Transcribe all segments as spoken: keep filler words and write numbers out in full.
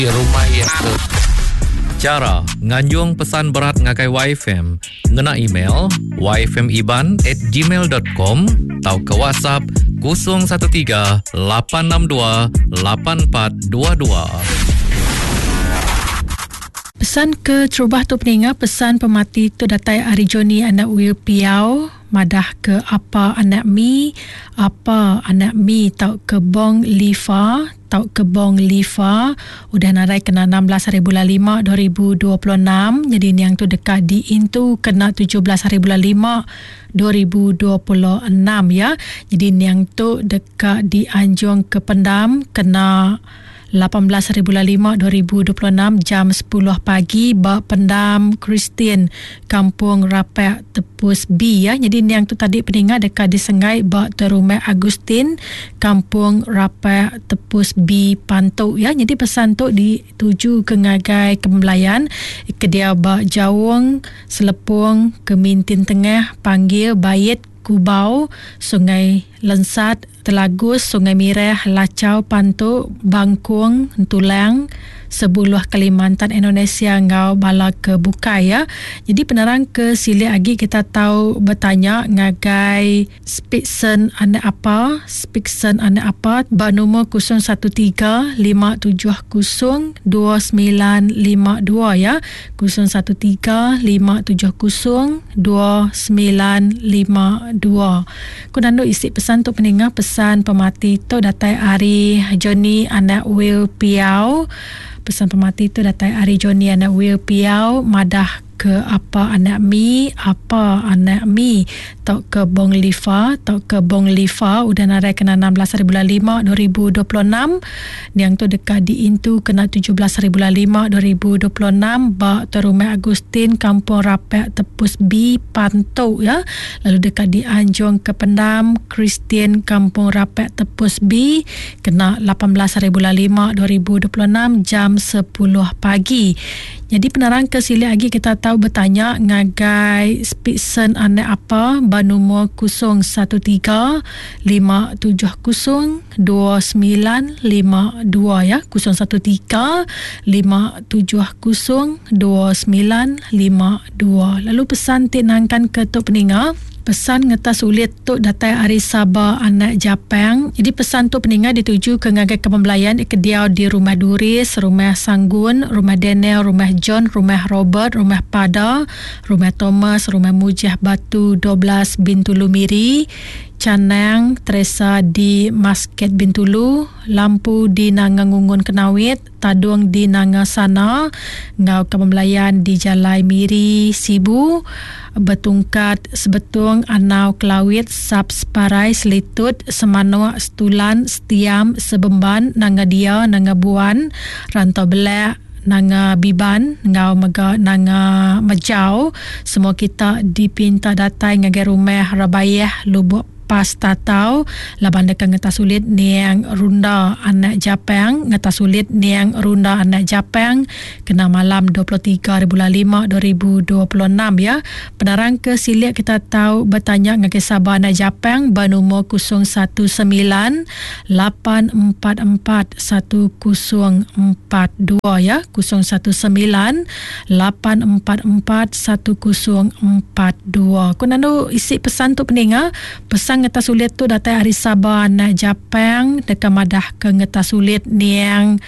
di rumah yang ke. Cara nganjung pesan berat ngakai Y F M ngena email y f m iban at gmail dot com atau ke WhatsApp kosong satu tiga lapan enam dua lapan empat dua dua. Pesan ke terubah tu peninga, pesan pemati tu datai Ari Joni anak Will Piau, madah ke apa anak mi, apa anak mi tau ke bong lifa, tau ke bong lifa, udah narai kena enam belas hari bulan lima dua ribu dua puluh enam, jadi ni yang tu dekat di Intu kena tujuh belas hari bulan lima dua ribu dua puluh enam ya, jadi ni yang tu dekat di Anjung ke Pendam kena lapan belas hari bulan lima dua ribu dua puluh enam jam sepuluh pagi bak Pendam Kristian Kampung Rapek Tepus B ya. Jadi ni yang tu tadi pendengar dekat di Sengai bak Terumai Agustin Kampung Rapek Tepus B Pantuk ya. Jadi pesan tu dituju ke ngagai Kembelayan ke dia bak Jawung Selepung ke Mintin Tengah panggil Bayit Kubau Sungai Lensat Telagus Sungai Mireh Lacau Pantuk Bangkung Tulang Sebuluh Kalimantan Indonesia ngau bala ke Bukai ya. Jadi penerang ke sili lagi kita tahu bertanya ngagai Spiksen ane apa Spiksen ane apa ba nombor kosong satu tiga lima tujuh kosong dua sembilan lima dua ya, kosong satu tiga lima tujuh kosong dua sembilan lima dua. Kunando isi pesan tu pendengar, pesan pemati tu datai Ari Joni anak Will Piau. Pesan pemati tu datai Ari Joni anak Will Piau, madah ke apa anak mi, apa anak mi tok ke bong lifa, tok ke bong lifa udah narai kena enam belas hari bulan lima dua ribu dua puluh enam, yang tu dekat di Intu kena tujuh belas hari bulan lima dua ribu dua puluh enam bak Terumai Agustin Kampung Rapek Tepus B Pantuk ya. Lalu dekat di Anjung ke Pendam Kristian Kampung Rapek Tepus B kena lapan belas hari bulan lima dua ribu dua puluh enam jam sepuluh pagi. Jadi penerang ke sili lagi kita tahu bertanya ngagai Spiksen ane apa ba nombor kosong satu tiga lima tujuh kosong dua sembilan lima dua ya, kosong satu tiga lima tujuh kosong dua sembilan lima dua. Lalu pesan tinangkan ke tu peninga, pesan ngetas ulit tu datai Ari Sabah anak Japang. Jadi pesan tu peningat dituju ke ngagai Kepembelayan ke dia di Rumah Duris, Rumah Sanggun, Rumah Daniel, Rumah John, Rumah Robert, Rumah Pada, Rumah Thomas, Rumah Mujah Batu dua belas Bintulu Miri, Canang Teresa di Masket Bintulu, Lampu di Nanga Ngungun Kenawit, Tadung di Nanga Sana, Ngau Kepembelayan di Jalai Miri Sibu, Betungkat Sebetung Anau Kelawit, Sap Separai Selitut, Semanoa Setulan Setiam Sebemban, Nanga Dia Nanga Buan, Rantau Belak Nanga Biban, Ngau Mega Nanga Majau. Semua kita dipinta datai ngagai Rumah Rabayah Lubuk Pas Tatau, laban dekat ngetas sulit niang Runda anak Japang, ngetas sulit niang Runda anak Japang kena malam dua puluh tiga hari bulan lima dua ribu dua puluh enam ya. Penerang ke silik kita tahu bertanya ngagai Sabah anak Japang ba nombor kosong satu sembilan lapan empat empat satu kosong empat dua ya, kosong satu sembilan lapan empat empat satu kosong empat dua. Kunando isi pesan tu peninga, pesan ngetas sulit tu datai Hari Sabah anak Japang dekat madah ke ngetas sulit niang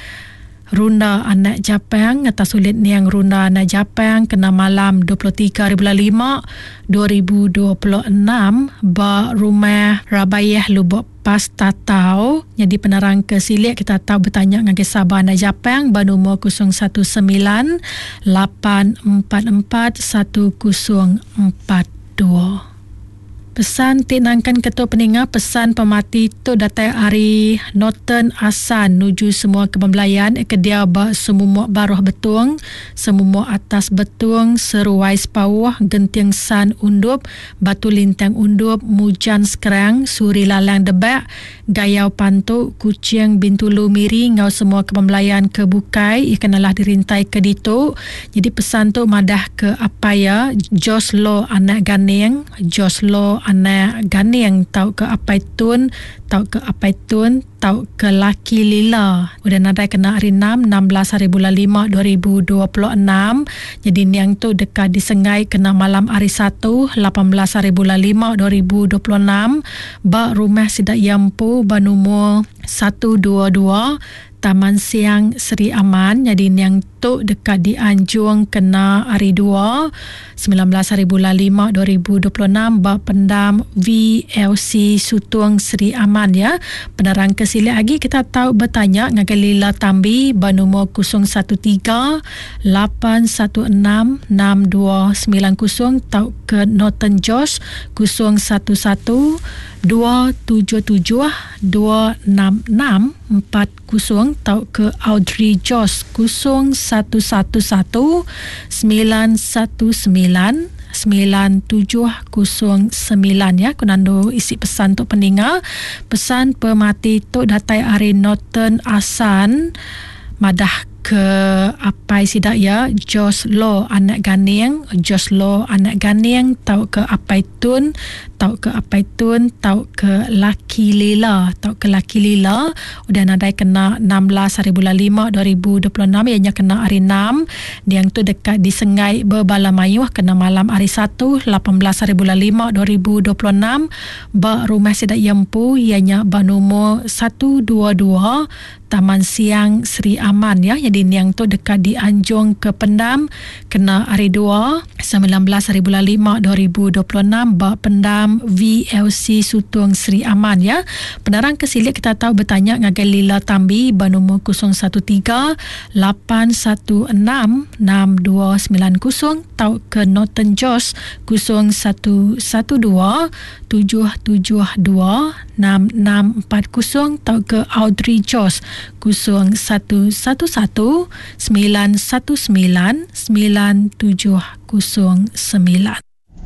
Runda anak Japang, ngetas sulit niang Runda anak Japang kena malam dua puluh tiga hari bulan lima dua ribu dua puluh enam ba Rumah Rabayah Lubuk Pas Tatau. Jadi penerang ke silik kita tahu bertanya ngagai Sabah anak Japang ba nombor kosong satu sembilan lapan empat empat satu kosong empat dua. Pesan tinangkan ketua peningat, pesan pemati tu datai Ari Norton Asan nuju semua Kepembelayan ke dia ba semua baruh betung, semua atas betung, seruai sepawah, genting san undup, batu lintang undup, mujan sekerang, suri lalang debak, gayau pantuk, kucing Bintulu Miri, ngau semua Kepembelayan ke Bukai, ikenalah dirintai ke ditu. Jadi pesan tu madah ke apa ya, Joslo anak Ganeng, Joslo anak ganing tau ke apai tun tau ke apai tun tau ke laki lila. Udah nadai kena hari enam, enam belas hari bulan lima dua ribu dua puluh enam. Jadi niang tu dekat disengai kena malam hari satu, lapan belas hari bulan lima dua ribu dua puluh enam. Ba rumah sidak yampu ba nombor satu dua dua Taman Siang Seri Aman. Jadi niang tu dekat di Anjung kena hari dua, sembilan belas hari bulan lima dua ribu dua puluh enam. Ba pendam V L C Sutung Seri Aman ya. Penerang kesilik lagi kita tahu bertanya ngagai Lila Tambi ba nombor kosong satu tiga lapan satu enam enam dua sembilan kosong tau ke Norton Josh kosong satu satu dua tujuh tujuh dua enam enam empat kosong tau ke Audrey Josh kosong satu satu satu sembilan satu sembilan sembilan tujuh kosong sembilan ya. Kunando isi pesan tu pendengar. Pesan pemati tu datai hari Norton Asan madah ke apai sidak ya Jos Lo anak ganing, Jos Lo anak ganing tau ke apai tun, tau ke apai tun, tau ke laki lila, tau ke laki lila. Udah nadai kena enam belas hari bulan lima dua ribu dua puluh enam, ianya kena hari enam. Yang tu dekat di Sengai Berbala Mayuh kena malam hari satu, lapan belas hari bulan lima dua ribu dua puluh enam. Ba rumah sidak yempu ianya ba nombor satu dua dua Taman Siang Seri Aman ya. Jadi yang tu dekat di Anjung ke Pendam kena hari dua, sembilan belas hari bulan lima dua ribu dua puluh enam. Ba Pendam V L C Sutung Seri Aman ya. Penerang kesilik kita tahu bertanya ngagai Lila Tambi ba nombor kosong satu tiga lapan satu enam enam dua sembilan kosong tau ke Norton Josh kosong satu satu dua tujuh tujuh dua enam enam empat kosong tau ke Audrey Josh kosong satu satu satu sembilan satu sembilan sembilan tujuh kosong sembilan.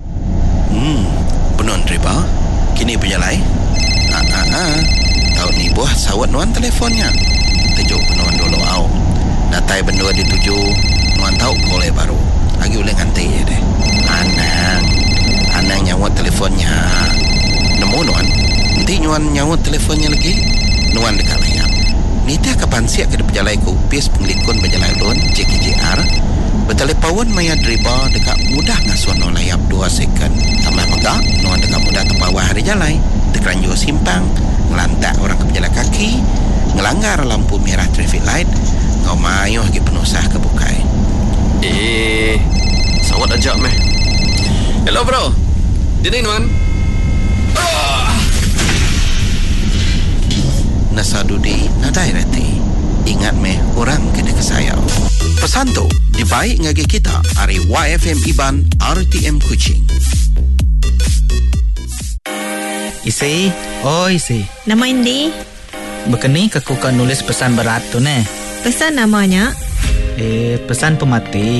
Hmm, penon riba. Kini berjalan. Ah ah ah. Tahu ni buah sawat nuan telefonnya. Tuju penon dulu au. Datai bendua dituju nuan tahu boleh baru. Lagi boleh nganti ya deh. Anang. Anang nyawat telefonnya. Nemu nuan. Nanti nuan nyawat telefonnya lagi. Nuan dekat layar. Nita kapan siap ke berjalan ke upis penglikun berjalan lon J K J R bertelepawan maya driba dekat mudah ngasuan no layap dua second tambah maka nuan dekat mudah terbawah hari jalan dekat ranjau simpang ngelantak orang ke berjalan kaki ngelanggar lampu merah traffic light ngau mayuh lagi penusah kebukai. Eh sawat ajak meh. Hello bro, jadi nuan oh. Nasadudi nadai reti. Ingat meh orang kena kesayang. Pesan tu dibaik ngagi kita hari Y F M Iban R T M Kuching. Isi, oh isi. Nama Indi? Bekeni ke kuka nulis pesan berat tu ne. Pesan namanya? Eh, pesan pemati.